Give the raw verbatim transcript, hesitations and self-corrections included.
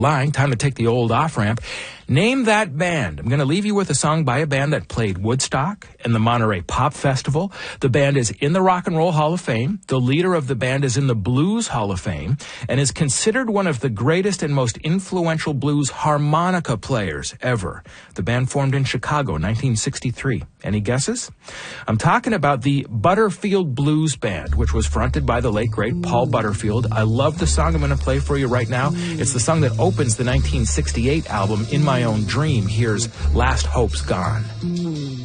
line. Time to take the old off-ramp. Name that band. I'm going to leave you with a song by a band that played Woodstock and the Monterey Pop Festival. The band is in the Rock and Roll Hall of Fame. The leader of the band is in the Blues Hall of Fame and is considered one of the greatest and most influential blues harmonica players ever. The band formed in Chicago in nineteen sixty-three. Any guesses? I'm talking about the Butterfield Blues Band, which was fronted by the late, great Paul Butterfield. I love the song I'm going to play for you right now. It's the song that opens the nineteen sixty-eight album, In My Own Dream. Here's Last Hope's Gone.